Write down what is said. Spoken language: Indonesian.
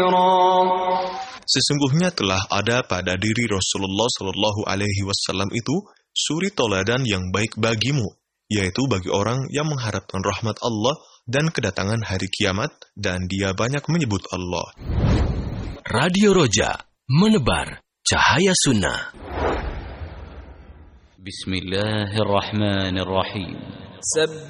Sesungguhnya telah ada pada diri Rasulullah Shallallahu Alaihi Wasallam itu suri toladan yang baik bagimu, yaitu bagi orang yang mengharapkan rahmat Allah dan kedatangan hari kiamat, dan dia banyak menyebut Allah. Radio Roja, menebar cahaya sunnah. Bismillahirrahmanirrahim.